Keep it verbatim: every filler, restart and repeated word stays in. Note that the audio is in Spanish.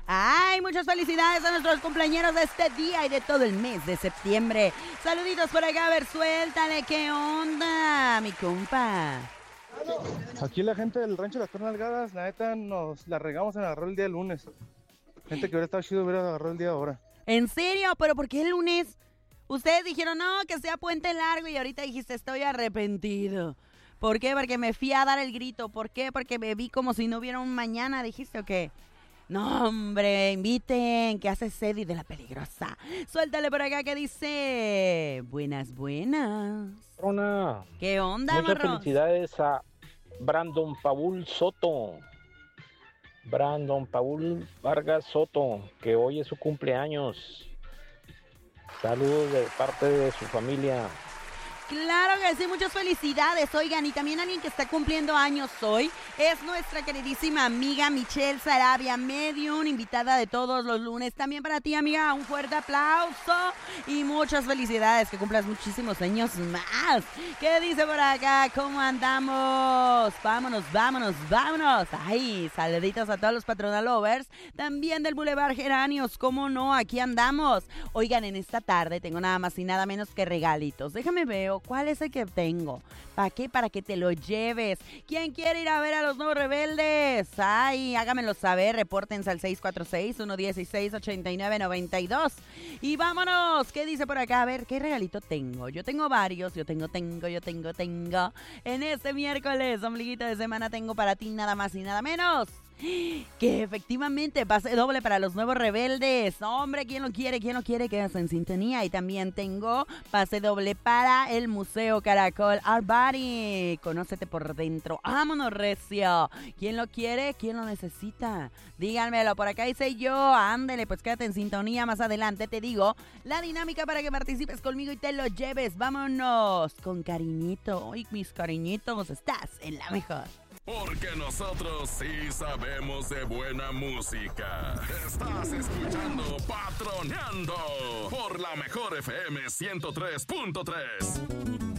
Ay, muchas felicidades a nuestros cumpleaños de este día y de todo el mes de septiembre. Saluditos por acá, a ver, suéltale, ¿qué onda, mi compa? Aquí la gente del rancho de las Tornalgadas, la neta, nos la regamos en agarrar el día lunes. Gente que hubiera estado chido hubiera agarrado el día ahora. ¿En serio? ¿Pero por qué el lunes? Ustedes dijeron, no, que sea puente largo y ahorita dijiste, estoy arrepentido. ¿Por qué? Porque me fui a dar el grito. ¿Por qué? Porque me vi como si no hubiera un mañana, dijiste, ¿o qué? No, hombre, inviten, que hace sed y de la peligrosa. Suéltale por acá que dice, buenas, buenas. Rona, ¿Qué onda, muchas Marros? felicidades a Brandon Paul Soto. Brandon Paul Vargas Soto, que hoy es su cumpleaños. Saludos de parte de su familia. Claro que sí, muchas felicidades. Oigan, y también alguien que está cumpliendo años hoy es nuestra queridísima amiga Michelle Sarabia, medium, invitada de todos los lunes. También para ti, amiga, un fuerte aplauso y muchas felicidades, que cumplas muchísimos años más. ¿Qué dice por acá? ¿Cómo andamos? Vámonos, vámonos, vámonos. Ay, saluditos a todos los Patronal Lovers, también del Boulevard Geranios, ¿cómo no? Aquí andamos. Oigan, en esta tarde tengo nada más y nada menos que regalitos. Déjame ver. ¿Cuál es el que tengo? ¿Para qué? Para que te lo lleves. ¿Quién quiere ir a ver a los Nuevos Rebeldes? Ay, háganmelo saber. Repórtense al seis cuatro seis, uno uno seis, ocho nueve nueve dos. Y vámonos. ¿Qué dice por acá? A ver, ¿qué regalito tengo? Yo tengo varios. Yo tengo, tengo, yo tengo, tengo. En este miércoles, ombliguito de semana, tengo para ti nada más y nada menos que efectivamente pase doble para los Nuevos Rebeldes. Hombre, ¿quién lo quiere? ¿Quién lo quiere? Quédate en sintonía. Y también tengo pase doble para el Museo Caracol Art Body. Conócete por dentro. ¡Vámonos, recio! ¿Quién lo quiere? ¿Quién lo necesita? Díganmelo. Por acá dice yo. Ándele, pues quédate en sintonía. Más adelante te digo la dinámica para que participes conmigo y te lo lleves. ¡Vámonos! Con cariñito. ¡Ay, mis cariñitos! Estás en la mejor. Porque nosotros sí sabemos de buena música. Estás escuchando Patroneando por la Mejor F M ciento tres punto tres.